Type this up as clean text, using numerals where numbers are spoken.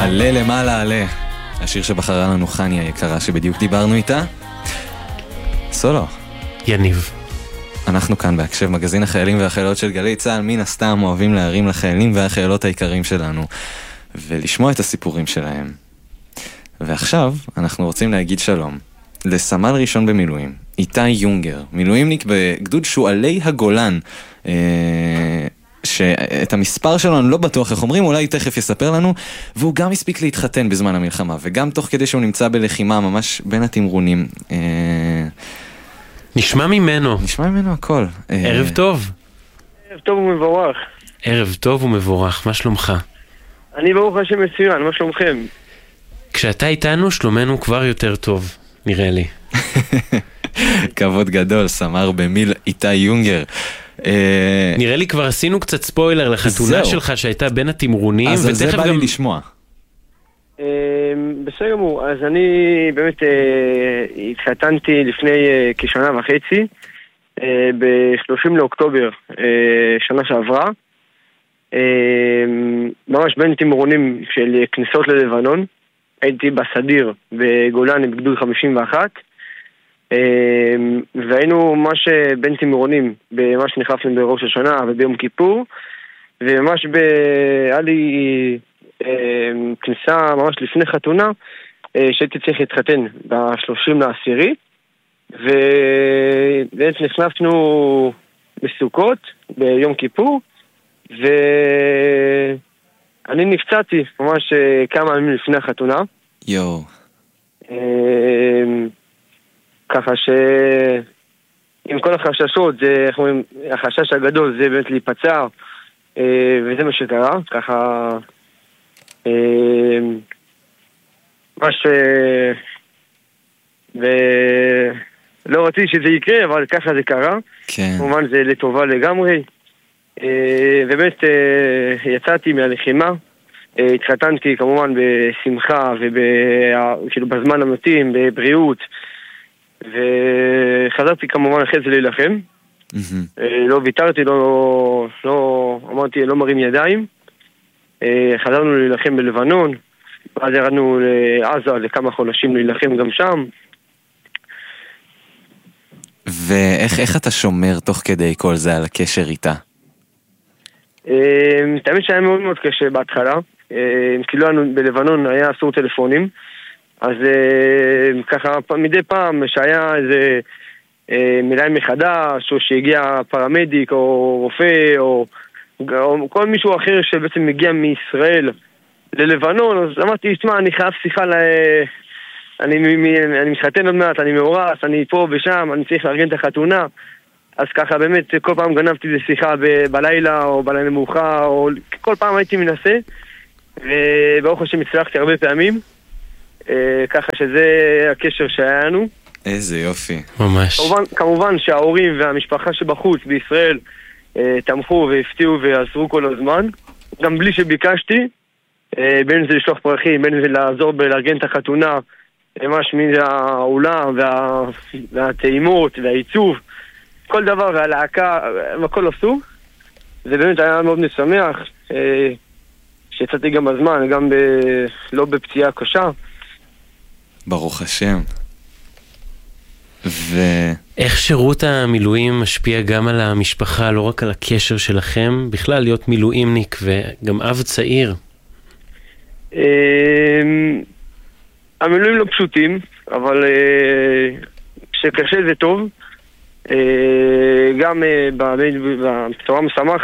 עלה למעלה עלה, השיר שבחרה לנו חני היקרה שבדיוק דיברנו איתה. סולו יניב. אנחנו כאן בהקשב מגזין החיילים והחיילות של גלי צהל, מן הסתם אוהבים להרים לחיילים והחיילות העיקרים שלנו ולשמוע את הסיפורים שלהם. ועכשיו אנחנו רוצים להגיד שלום לסמל ראשון במילואים, איתי יונגר, מילואימניק בגדוד שועלי הגולן, שאת המספר שלו אני לא בטוח איך אומרים, אולי תכף יספר לנו, והוא גם הספיק להתחתן בזמן המלחמה, וגם תוך כדי שהוא נמצא בלחימה ממש בין התמרונים. נשמע ממנו הכל. ערב טוב. ערב טוב ומבורך. ערב טוב ומבורך, מה שלומך? אני ברוך השם מצוין, מה שלומכם? כשאתה איתנו שלומנו כבר יותר טוב, נראה לי. כבוד גדול, סמר במיל איתי יונגר. נראה לי כבר עשינו קצת ספוילר לחתונה שלך שהייתה בין התמרונים, אז על זה בא לי לשמוע. בסדר גמור, אז אני באמת התחתנתי לפני כשנה וחצי, ב-30 לאוקטובר שנה שעברה, ממש בין תמרונים של כניסות ללבנון. הייתי בסדיר בגולן בגדוד 51, והיינו ממש בין תמרונים, ממש נחלפנו בראש השנה וביום כיפור, וממש היה לי כניסה ממש לפני חתונה, שהייתי צריך להתחתן ב-30 לעשירי, ובאמת נחלפנו בסוכות ביום כיפור, אני נפצעתי ממש כמה ימים לפני החתונה. יו. ככה עם כל החששות, החשש הגדול זה באמת להיפצע, וזה מה שקרה. ככה ממש ולא רציתי שזה יקרה, אבל ככה זה קרה. כן. כמובן זה לטובה לגמרי. באמת יצאתי מהלחימה, התחתנתי כמובן בשמחה וכאילו בזמן המתאים, בבריאות, וחזרתי כמובן אחרי זה להילחם. לא ויתרתי, לא אמרתי לא מרים ידיים. חזרנו להילחם בלבנון, ואז ירדנו לעזה לכמה חודשים להילחם גם שם. ואיך אתה שומר תוך כדי כל זה על הקשר איתה? תמיד שהיה מאוד מאוד קשה בהתחלה, כאילו לנו בלבנון היה אסור טלפונים, אז ככה מדי פעם שהיה איזה מילה מחדש, או שהגיע פרמדיק או רופא או כל מישהו אחר שבעצם מגיע מישראל ללבנון, אז אמרתי, תשמע, אני חייב שיחה אני מתחתן עוד מעט, אני מאורס, אני פה ושם, אני צריך לארגן את החתונה. אז ככה באמת כל פעם גנבתי שיחה בלילה או בלילה מאוחר, או כל פעם הייתי מנסה, וברוך השם הצלחתי הרבה פעמים, ככה שזה הקשר שהיה לנו. איזה יופי. ממש. כמובן שההורים והמשפחה שבחוץ בישראל תמכו והפתיעו ועזרו כל הזמן, גם בלי שביקשתי, בין זה לשלוח פרחים, בין זה לעזור בלארגן את החתונה, ממש מהאולם והטעימות והעיצוב, כל דבר והלהקה, הכל עשו. זה באמת היה מאוד משמח, שיצאתי גם בזמן, גם לא בפציעה קשה. ברוך השם. איך שירות המילואים משפיע גם על המשפחה, לא רק על הקשר שלכם, בכלל להיות מילואימניק וגם אב צעיר? המילואים לא פשוטים, אבל שקשה זה טוב. גם בצורה משמחת,